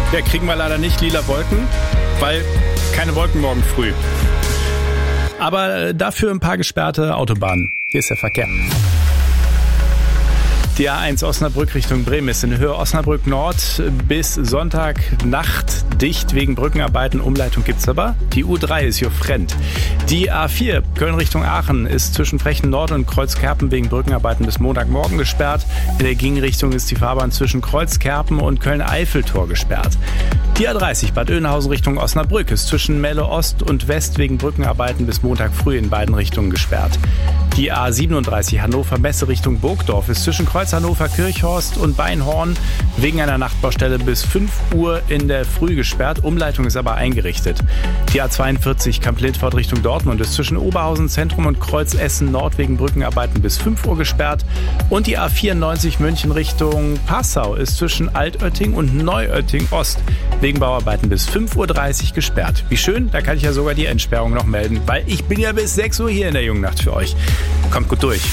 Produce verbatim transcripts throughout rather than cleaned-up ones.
Ja, kriegen wir leider nicht, lila Wolken, weil keine Wolken morgen früh. Aber dafür ein paar gesperrte Autobahnen. Hier ist der Verkehr. Die A eins Osnabrück Richtung Bremen ist in Höhe Osnabrück Nord bis Sonntagnacht dicht wegen Brückenarbeiten. Umleitung gibt's aber. Die U drei ist Jofrent. Die A vier Köln Richtung Aachen ist zwischen Frechen Nord und Kreuzkerpen wegen Brückenarbeiten bis Montagmorgen gesperrt. In der Gegenrichtung ist die Fahrbahn zwischen Kreuzkerpen und Köln-Eiffeltor gesperrt. Die A dreißig Bad Oeynhausen Richtung Osnabrück ist zwischen Melle Ost und West wegen Brückenarbeiten bis Montag früh in beiden Richtungen gesperrt. Die A siebenunddreißig Hannover Messe Richtung Burgdorf ist zwischen Kreuz Hannover Kirchhorst und Beinhorn wegen einer Nachtbaustelle bis fünf Uhr in der Früh gesperrt. Umleitung ist aber eingerichtet. Die A zweiundvierzig Kamp-Lindfort Richtung Dortmund ist zwischen Oberhausen Zentrum und Kreuz Essen Nord wegen Brückenarbeiten bis fünf Uhr gesperrt. Und die A vierundneunzig München Richtung Passau ist zwischen Altötting und Neuötting Ost wegen Bauarbeiten bis fünf Uhr dreißig gesperrt. Wie schön, da kann ich ja sogar die Entsperrung noch melden, weil ich bin ja bis sechs Uhr hier in der Jungnacht für euch. Kommt gut durch.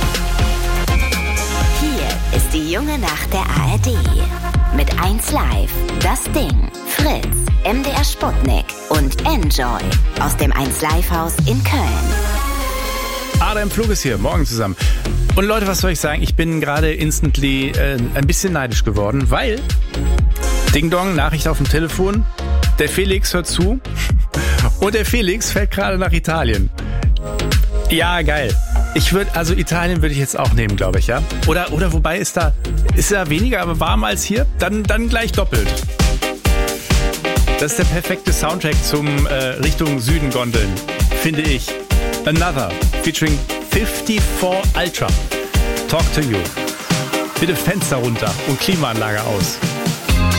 Hier ist die junge Nacht der A R D. Mit eins Live, Das Ding, Fritz, M D R Sputnik und Enjoy aus dem eins Live Haus in Köln. Adam Flug ist hier, morgen zusammen. Und Leute, was soll ich sagen? Ich bin gerade instantly äh, ein bisschen neidisch geworden, weil Ding Dong, Nachricht auf dem Telefon, der Felix hört zu und der Felix fährt gerade nach Italien. Ja, geil. Ich würde, also Italien würde ich jetzt auch nehmen, glaube ich, ja. Oder, oder wobei ist da, ist da weniger, aber warmer als hier? Dann, dann gleich doppelt. Das ist der perfekte Soundtrack zum äh, Richtung Süden gondeln, finde ich. Another, featuring fifty-four Ultra. Talk to you. Bitte Fenster runter und Klimaanlage aus.